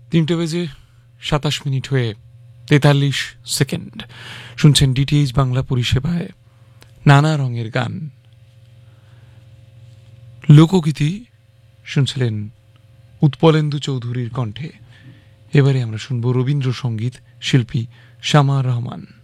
3:27 হয়ে 43 সেকেন্ড। শুনছেন ডিটিএইচ বাংলা পরিষেবায় নানা রঙের গান। লোকগীতি শুনছিলেন উৎপলেন্দু চৌধুরীর কণ্ঠে। এবারে আমরা শুনব রবীন্দ্রসঙ্গীত, শিল্পী শামা রহমান।